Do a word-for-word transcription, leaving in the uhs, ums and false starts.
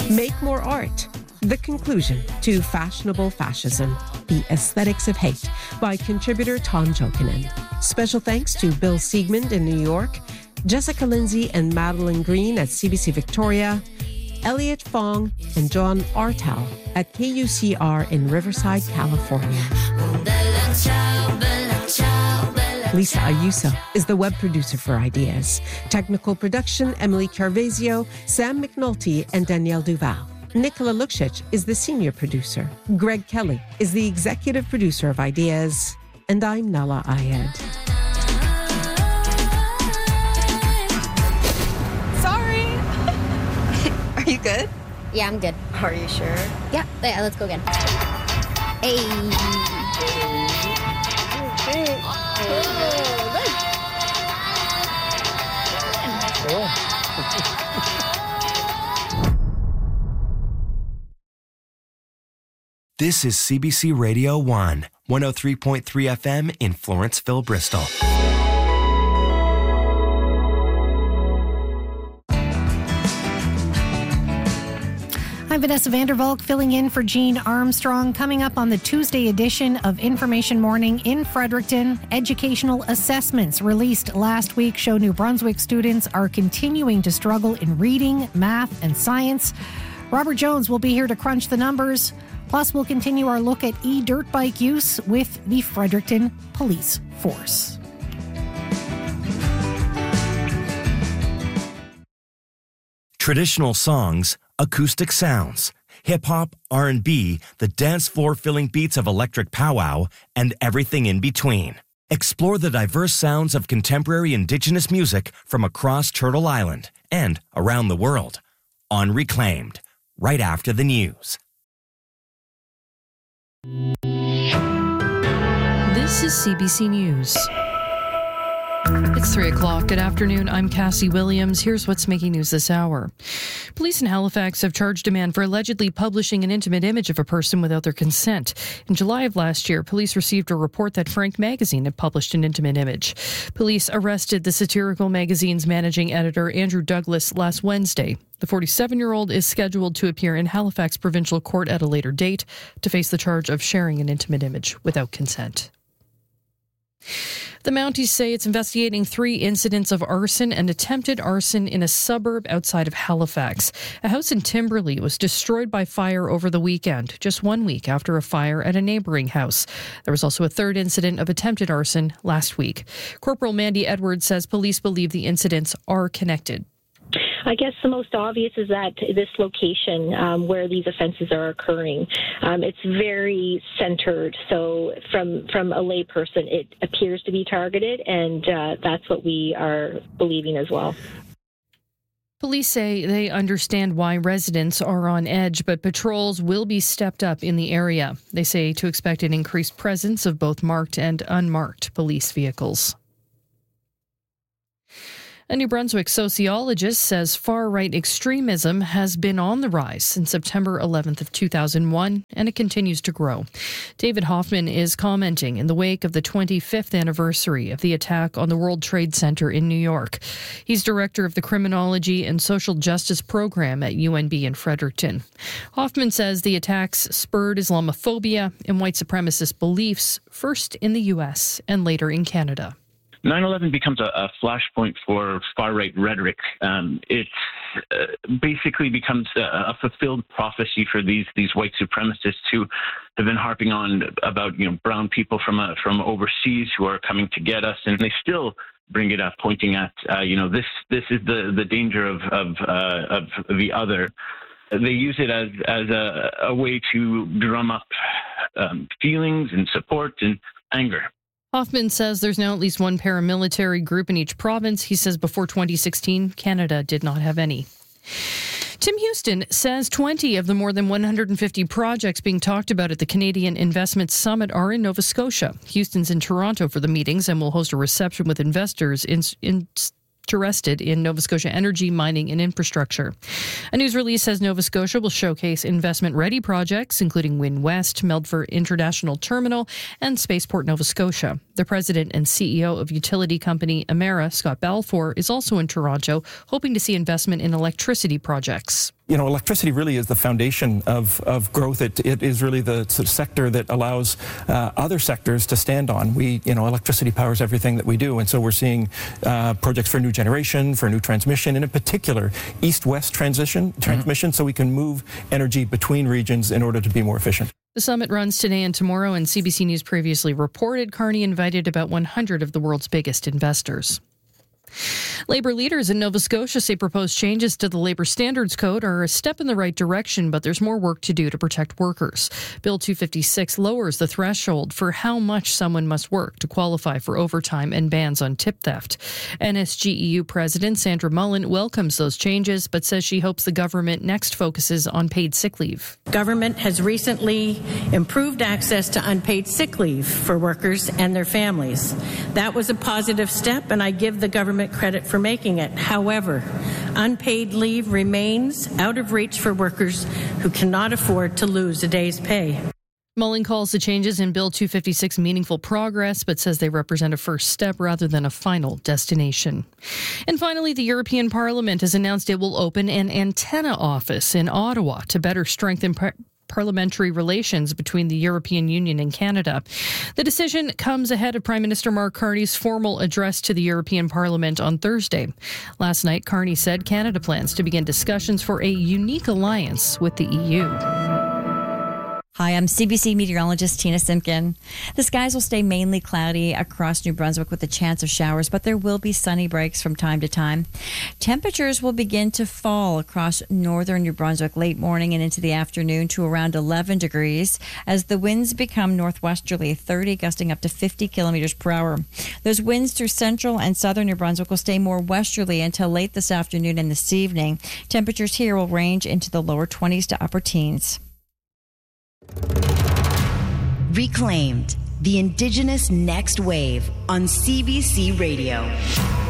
Make more art. The conclusion to fashionable fascism, the aesthetics of hate, by contributor Tom Jokinen. Special thanks to Bill Siegmund in New York, Jessica Lindsay and Madeline Green at C B C Victoria, Elliot Fong and John Artel at K U C R in Riverside, California. Lisa Ayuso is the web producer for Ideas. Technical production, Emily Carvezio, Sam McNulty, and Danielle Duval. Nicola Luksic is the senior producer. Greg Kelly is the executive producer of Ideas. And I'm Nala Ayed. Sorry. Are you good? Yeah, I'm good. Are you sure? Yeah, yeah, let's go again. Hey. Hey. This is C B C Radio one, one oh three point three F M in Florenceville, Bristol. I'm Vanessa Vandervalk filling in for Jean Armstrong. Coming up on the Tuesday edition of Information Morning in Fredericton, educational assessments released last week show New Brunswick students are continuing to struggle in reading, math, and science. Robert Jones will be here to crunch the numbers. Plus, we'll continue our look at e-dirt bike use with the Fredericton Police Force. Traditional songs, acoustic sounds, hip-hop, R and B, the dance floor-filling beats of electric powwow, and everything in between. Explore the diverse sounds of contemporary Indigenous music from across Turtle Island and around the world on Reclaimed, right after the news. This is C B C News. It's three o'clock. Good afternoon. I'm Cassie Williams. Here's what's making news this hour. Police in Halifax have charged a man for allegedly publishing an intimate image of a person without their consent. In July of last year, police received a report that Frank Magazine had published an intimate image. Police arrested the satirical magazine's managing editor, Andrew Douglas, last Wednesday. The forty-seven-year-old is scheduled to appear in Halifax Provincial Court at a later date to face the charge of sharing an intimate image without consent. The Mounties say it's investigating three incidents of arson and attempted arson in a suburb outside of Halifax. A house in Timberley was destroyed by fire over the weekend, just one week after a fire at a neighbouring house. There was also a third incident of attempted arson last week. Corporal Mandy Edwards says police believe the incidents are connected. I guess the most obvious is that this location um, where these offenses are occurring, um, it's very centered. So from from a layperson, it appears to be targeted, and uh, that's what we are believing as well. Police say they understand why residents are on edge, but patrols will be stepped up in the area. They say to expect an increased presence of both marked and unmarked police vehicles. A New Brunswick sociologist says far-right extremism has been on the rise since September eleventh of two thousand one, and it continues to grow. David Hoffman is commenting in the wake of the twenty-fifth anniversary of the attack on the World Trade Center in New York. He's director of the Criminology and Social Justice Program at U N B in Fredericton. Hoffman says the attacks spurred Islamophobia and white supremacist beliefs, first in the U S and later in Canada. nine eleven becomes a, a flashpoint for far-right rhetoric. Um, it uh, basically becomes a, a fulfilled prophecy for these these white supremacists who have been harping on about you know brown people from uh, from overseas who are coming to get us, and they still bring it up, pointing at uh, you know this this is the the danger of of uh, of the other. They use it as as a, a way to drum up um, feelings and support and anger. Hoffman says there's now at least one paramilitary group in each province. He says before twenty sixteen, Canada did not have any. Tim Houston says twenty of the more than one hundred fifty projects being talked about at the Canadian Investment Summit are in Nova Scotia. Houston's in Toronto for the meetings and will host a reception with investors in, in interested in Nova Scotia energy, mining, and infrastructure. A news release says Nova Scotia will showcase investment-ready projects, including Wind West, Meldford International Terminal, and Spaceport Nova Scotia. The president and C E O of utility company Emera, Scott Balfour, is also in Toronto, hoping to see investment in electricity projects. You know, electricity really is the foundation of, of growth. It, it is really the sort of sector that allows uh, other sectors to stand on. We, you know, electricity powers everything that we do, and so we're seeing uh, projects for new generation, for new transmission, and in particular, east-west transition transmission, mm-hmm. so we can move energy between regions in order to be more efficient. The summit runs today and tomorrow, and C B C News previously reported Carney invited about one hundred of the world's biggest investors. Labour leaders in Nova Scotia say proposed changes to the Labour Standards Code are a step in the right direction, but there's more work to do to protect workers. Bill two fifty-six lowers the threshold for how much someone must work to qualify for overtime and bans on tip theft. N S G E U President Sandra Mullen welcomes those changes, but says she hopes the government next focuses on paid sick leave. Government has recently improved access to unpaid sick leave for workers and their families. That was a positive step, and I give the government credit for making it. However, unpaid leave remains out of reach for workers who cannot afford to lose a day's pay. Mullen calls the changes in Bill two fifty-six meaningful progress, but says they represent a first step rather than a final destination. And finally, the European Parliament has announced it will open an antenna office in Ottawa to better strengthen par- parliamentary relations between the European Union and Canada. The decision comes ahead of Prime Minister Mark Carney's formal address to the European Parliament on Thursday. Last night, Carney said Canada plans to begin discussions for a unique alliance with the E U. Hi, I'm C B C meteorologist Tina Simpkin. The skies will stay mainly cloudy across New Brunswick with a chance of showers, but there will be sunny breaks from time to time. Temperatures will begin to fall across northern New Brunswick late morning and into the afternoon to around eleven degrees as the winds become northwesterly, thirty gusting up to fifty kilometers per hour. Those winds through central and southern New Brunswick will stay more westerly until late this afternoon and this evening. Temperatures here will range into the lower twenties to upper teens. Reclaimed, the Indigenous Next Wave on C B C Radio.